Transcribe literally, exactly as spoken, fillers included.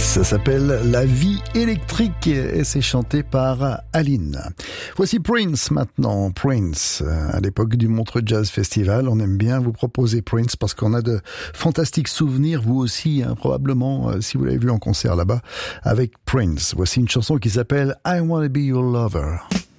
Ça s'appelle La vie électrique et c'est chanté par Aline. Voici Prince maintenant. Prince, à l'époque du Montreux Jazz Festival, on aime bien vous proposer Prince parce qu'on a de fantastiques souvenirs, vous aussi, hein, probablement, si vous l'avez vu en concert là-bas, avec Prince. Voici une chanson qui s'appelle I Wanna Be Your Lover.